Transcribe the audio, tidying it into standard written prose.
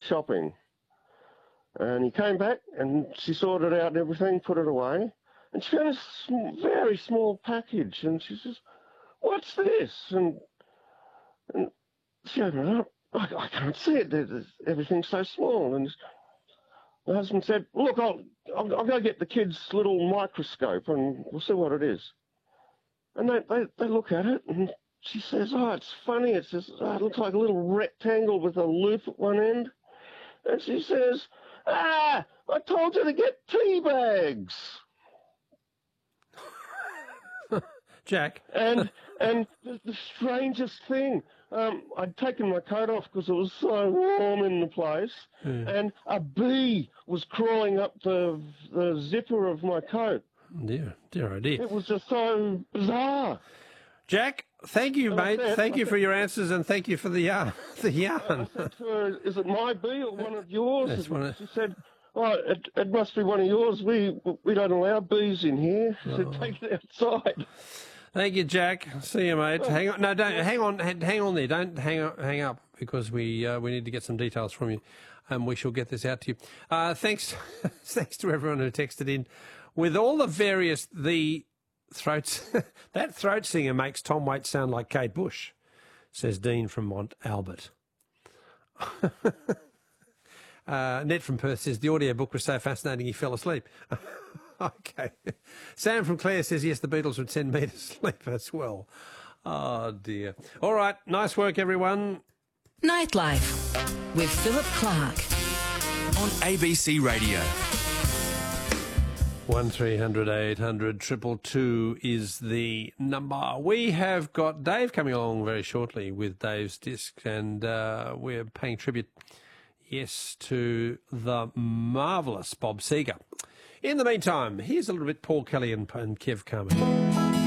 shopping. And he came back and she sorted out everything, put it away. And she found a very small package. And she says, "What's this?" And she opened it up. I can't see it. Everything's so small. And my husband said, "Look, I'll go get the kids' little microscope and we'll see what it is." And they look at it and she says, "Oh, it's funny. It looks like a little rectangle with a loop at one end." And she says, "I told you to get tea bags." Jack. And the strangest thing, I'd taken my coat off because it was so warm in the place, and a bee was crawling up the zipper of my coat. Dear oh dear. It was just so bizarre. Jack, thank you, mate. Thank you for your answers and thank you for the yarn. I said to her, "Is it my bee or one of yours?" She said, "Oh, it must be one of yours. We don't allow bees in here." She said, "Take it outside." Thank you, Jack. See you, mate. Hang on. No, don't hang on. Hang on there. Don't hang up because we need to get some details from you, and we shall get this out to you. Thanks to everyone who texted in with all the throats. That throat singer makes Tom Waits sound like Kate Bush, says Dean from Mont Albert. Ned from Perth says the audiobook was so fascinating he fell asleep. Okay. Sam from Clare says, yes, the Beatles would send me to sleep as well. Oh, dear. All right. Nice work, everyone. Nightlife with Philip Clark on ABC Radio. 1300 800 222 is the number. We have got Dave coming along very shortly with Dave's Disc, and we're paying tribute, yes, to the marvellous Bob Seger. In the meantime, here's a little bit Paul Kelly and Kev Carmen.